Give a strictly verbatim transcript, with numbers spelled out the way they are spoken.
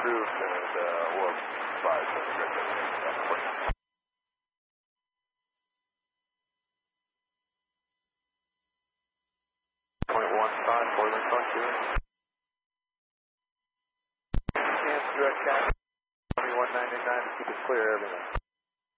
approved and uh, or five. Point one five, boiler point two. Chance direct cap, twenty-one ninety-nine, keep it clear, everything.